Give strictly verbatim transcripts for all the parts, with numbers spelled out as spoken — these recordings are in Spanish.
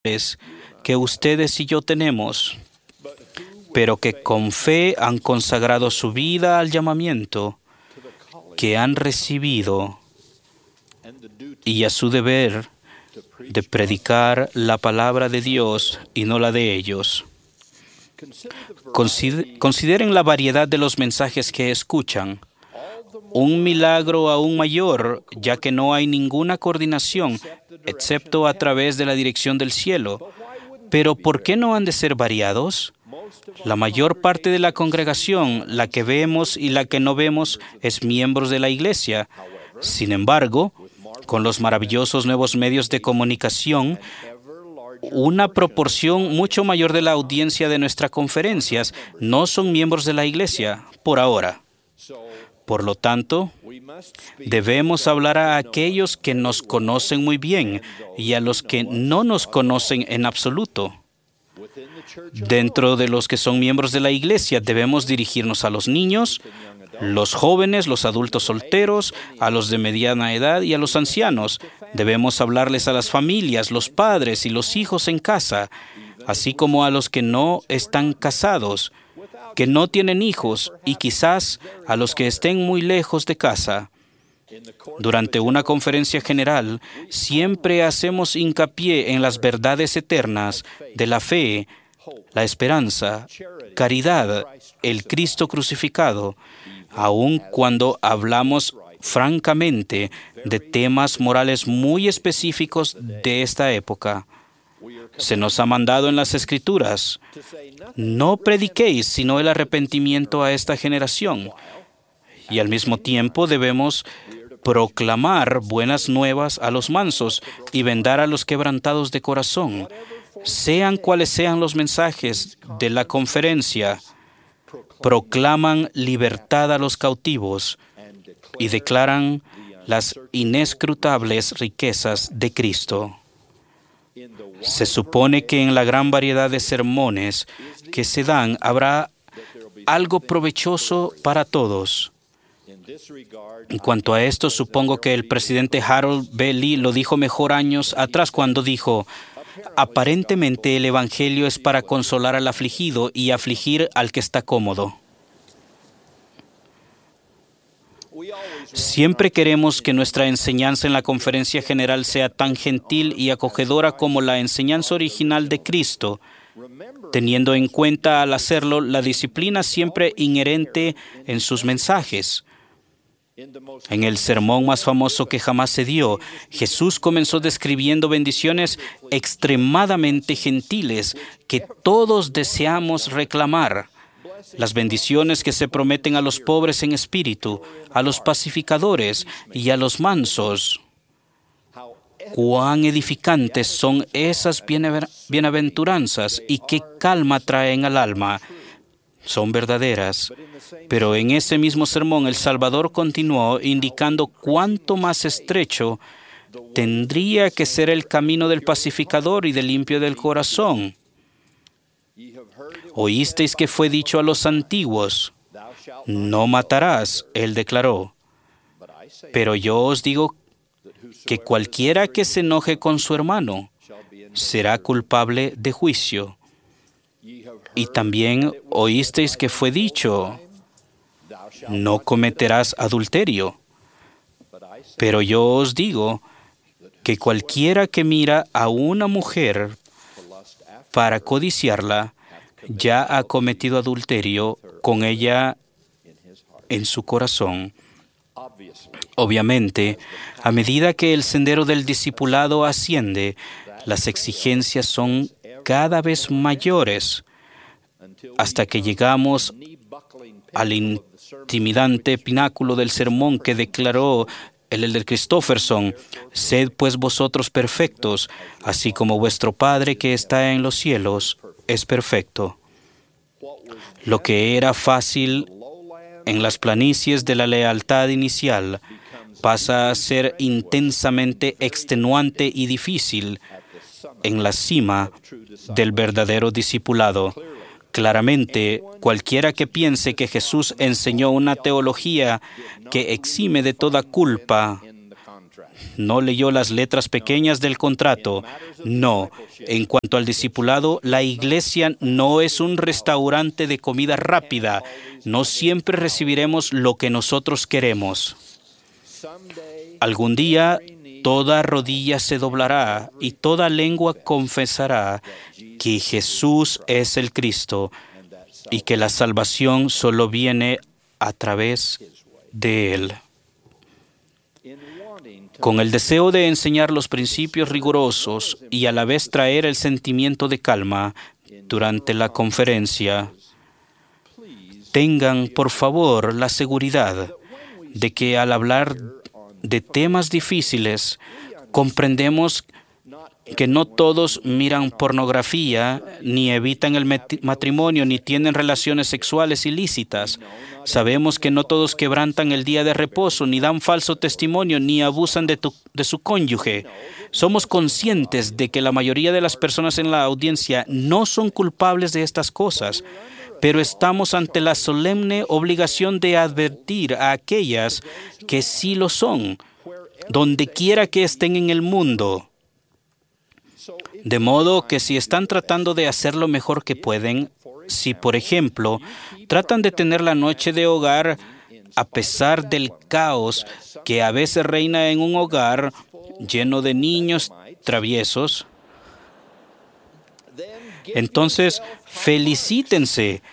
que ustedes y yo tenemos, pero que con fe han consagrado su vida al llamamiento que han recibido y a su deber de predicar la palabra de Dios y no la de ellos. Consideren la variedad de los mensajes que escuchan. Un milagro aún mayor, ya que no hay ninguna coordinación, excepto a través de la dirección del cielo. Pero ¿por qué no han de ser variados? La mayor parte de la congregación, la que vemos y la que no vemos, es miembros de la iglesia. Sin embargo, con los maravillosos nuevos medios de comunicación, una proporción mucho mayor de la audiencia de nuestras conferencias no son miembros de la iglesia, por ahora. Por lo tanto, debemos hablar a aquellos que nos conocen muy bien y a los que no nos conocen en absoluto. Dentro de los que son miembros de la iglesia, debemos dirigirnos a los niños, los jóvenes, los adultos solteros, a los de mediana edad y a los ancianos. Debemos hablarles a las familias, los padres y los hijos en casa, así como a los que no están casados, que no tienen hijos y quizás a los que estén muy lejos de casa. Durante una conferencia general, siempre hacemos hincapié en las verdades eternas de la fe, la esperanza, caridad, el Cristo crucificado, aun cuando hablamos francamente de temas morales muy específicos de esta época. Se nos ha mandado en las Escrituras: no prediquéis sino el arrepentimiento a esta generación. Y al mismo tiempo debemos proclamar buenas nuevas a los mansos y vendar a los quebrantados de corazón. Sean cuales sean los mensajes de la conferencia, proclaman libertad a los cautivos y declaran las inescrutables riquezas de Cristo. Se supone que en la gran variedad de sermones que se dan habrá algo provechoso para todos. En cuanto a esto, supongo que el presidente Harold B. Lee lo dijo mejor años atrás cuando dijo: aparentemente el Evangelio es para consolar al afligido y afligir al que está cómodo. Siempre queremos que nuestra enseñanza en la conferencia general sea tan gentil y acogedora como la enseñanza original de Cristo, teniendo en cuenta al hacerlo la disciplina siempre inherente en sus mensajes. En el sermón más famoso que jamás se dio, Jesús comenzó describiendo bendiciones extremadamente gentiles que todos deseamos reclamar. Las bendiciones que se prometen a los pobres en espíritu, a los pacificadores y a los mansos. Cuán edificantes son esas bienaventuranzas y qué calma traen al alma. Son verdaderas. Pero en ese mismo sermón el Salvador continuó indicando cuánto más estrecho tendría que ser el camino del pacificador y del limpio del corazón. Oísteis que fue dicho a los antiguos: no matarás, él declaró. Pero yo os digo que cualquiera que se enoje con su hermano será culpable de juicio. Y también oísteis que fue dicho: no cometerás adulterio. Pero yo os digo que cualquiera que mira a una mujer para codiciarla, ya ha cometido adulterio con ella en su corazón. Obviamente, a medida que el sendero del discipulado asciende, las exigencias son cada vez mayores, hasta que llegamos al intimidante pináculo del sermón que declaró el elder Christofferson: sed pues vosotros perfectos, así como vuestro Padre que está en los cielos es perfecto. Lo que era fácil en las planicies de la lealtad inicial pasa a ser intensamente extenuante y difícil en la cima del verdadero discipulado. Claramente, cualquiera que piense que Jesús enseñó una teología que exime de toda culpa No leyó las letras pequeñas del contrato. No. En cuanto al discipulado, la iglesia no es un restaurante de comida rápida. No siempre recibiremos lo que nosotros queremos. Algún día, toda rodilla se doblará y toda lengua confesará que Jesús es el Cristo y que la salvación solo viene a través de Él. Con el deseo de enseñar los principios rigurosos y a la vez traer el sentimiento de calma durante la conferencia, tengan, por favor, la seguridad de que al hablar de temas difíciles, comprendemos que no todos miran pornografía, ni evitan el matrimonio, ni tienen relaciones sexuales ilícitas. Sabemos que no todos quebrantan el día de reposo, ni dan falso testimonio, ni abusan de, tu, de su cónyuge. Somos conscientes de que la mayoría de las personas en la audiencia no son culpables de estas cosas, pero estamos ante la solemne obligación de advertir a aquellas que sí lo son, donde quiera que estén en el mundo. De modo que si están tratando de hacer lo mejor que pueden, si, por ejemplo, tratan de tener la noche de hogar a pesar del caos que a veces reina en un hogar lleno de niños traviesos, entonces felicítense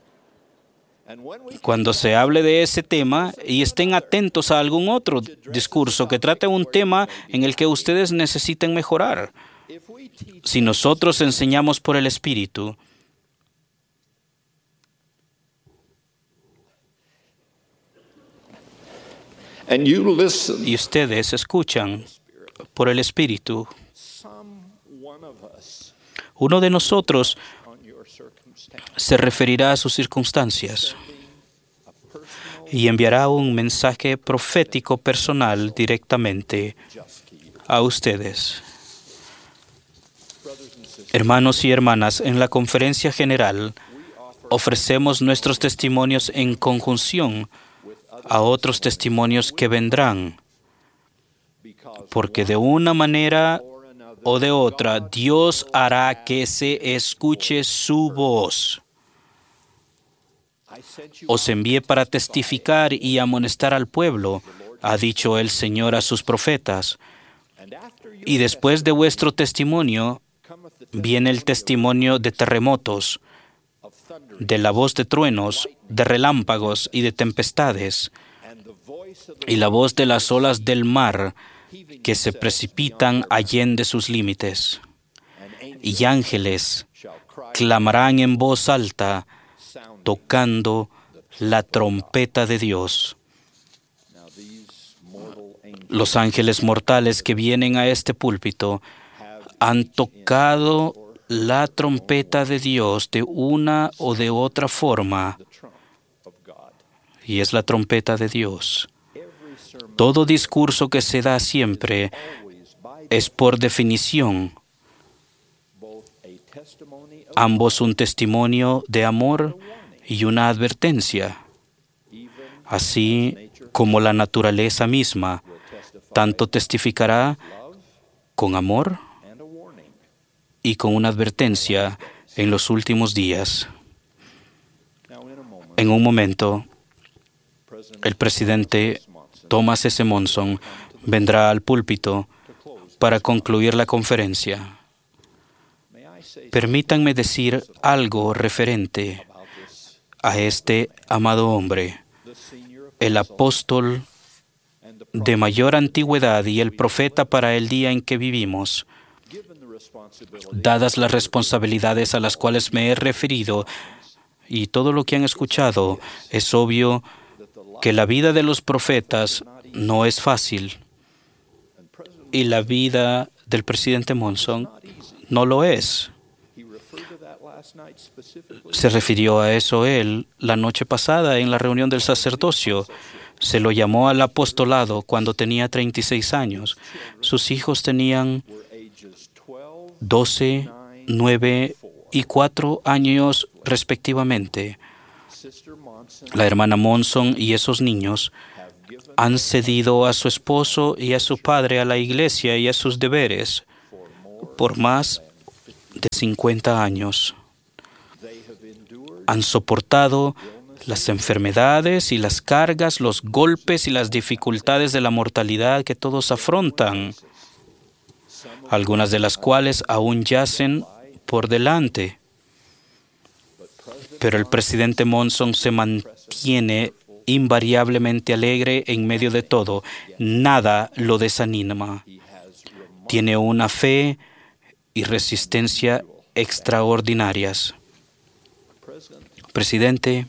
cuando se hable de ese tema y estén atentos a algún otro discurso que trate un tema en el que ustedes necesiten mejorar. Si nosotros enseñamos por el Espíritu, y ustedes escuchan por el Espíritu, uno de nosotros se referirá a sus circunstancias y enviará un mensaje profético personal directamente a ustedes. Hermanos y hermanas, en la conferencia general ofrecemos nuestros testimonios en conjunción a otros testimonios que vendrán, porque de una manera o de otra Dios hará que se escuche su voz. Os envié para testificar y amonestar al pueblo, ha dicho el Señor a sus profetas. Y después de vuestro testimonio viene el testimonio de terremotos, de la voz de truenos, de relámpagos y de tempestades, y la voz de las olas del mar que se precipitan allende sus límites. Y ángeles clamarán en voz alta, tocando la trompeta de Dios. Los ángeles mortales que vienen a este púlpito han tocado la trompeta de Dios de una o de otra forma, y es la trompeta de Dios. Todo discurso que se da siempre es por definición ambos un testimonio de amor y una advertencia, así como la naturaleza misma tanto testificará con amor y con una advertencia en los últimos días. En un momento, el presidente Thomas S. Monson vendrá al púlpito para concluir la conferencia. Permítanme decir algo referente a este amado hombre, el apóstol de mayor antigüedad y el profeta para el día en que vivimos. Dadas las responsabilidades a las cuales me he referido y todo lo que han escuchado, es obvio que la vida de los profetas no es fácil y la vida del presidente Monson no lo es. Se refirió a eso él la noche pasada en la reunión del sacerdocio. Se lo llamó al apostolado cuando tenía treinta y seis años. Sus hijos tenían doce, nueve y cuatro años respectivamente. La hermana Monson y esos niños han cedido a su esposo y a su padre, a la iglesia y a sus deberes por más de cincuenta años. Han soportado las enfermedades y las cargas, los golpes y las dificultades de la mortalidad que todos afrontan, algunas de las cuales aún yacen por delante. Pero el presidente Monson se mantiene invariablemente alegre en medio de todo. Nada lo desanima. Tiene una fe y resistencia extraordinarias. Presidente,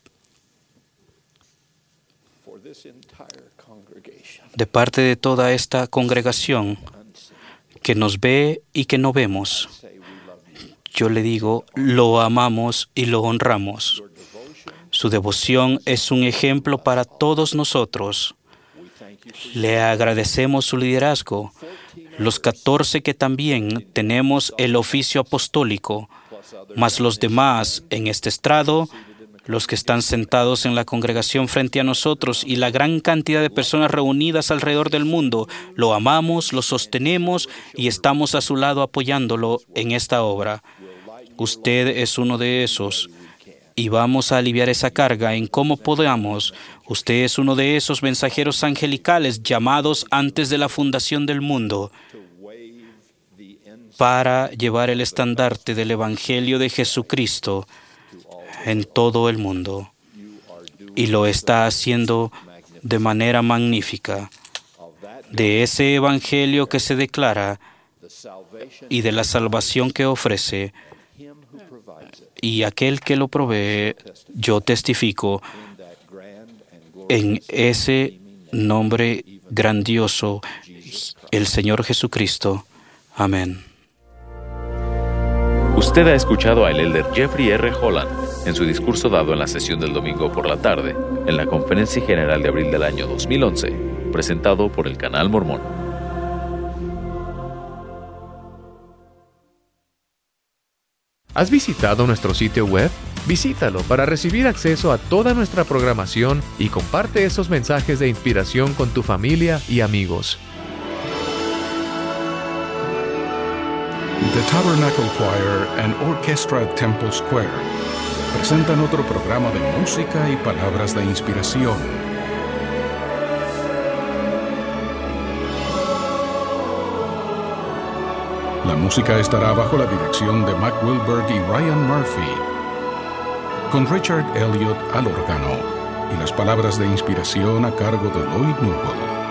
de parte de toda esta congregación que nos ve y que no vemos, yo le digo, lo amamos y lo honramos. Su devoción es un ejemplo para todos nosotros. Le agradecemos su liderazgo, los catorce que también tenemos el oficio apostólico, más los demás en este estrado, los que están sentados en la congregación frente a nosotros y la gran cantidad de personas reunidas alrededor del mundo. Lo amamos, lo sostenemos y estamos a su lado apoyándolo en esta obra. Usted es uno de esos y vamos a aliviar esa carga en cómo podamos. Usted es uno de esos mensajeros angelicales llamados antes de la fundación del mundo para llevar el estandarte del Evangelio de Jesucristo en todo el mundo. Y lo está haciendo de manera magnífica. De ese Evangelio que se declara y de la salvación que ofrece, y aquel que lo provee, yo testifico en ese nombre grandioso, el Señor Jesucristo. Amén. Usted ha escuchado al elder Jeffrey R. Holland en su discurso dado en la sesión del domingo por la tarde, en la Conferencia General de abril del año dos mil once, presentado por el Canal Mormón. ¿Has visitado nuestro sitio web? Visítalo para recibir acceso a toda nuestra programación y comparte esos mensajes de inspiración con tu familia y amigos. The Tabernacle Choir and Orchestra at Temple Square presentan otro programa de música y palabras de inspiración. La música estará bajo la dirección de Mac Wilberg y Ryan Murphy, con Richard Elliott al órgano y las palabras de inspiración a cargo de Lloyd Newell.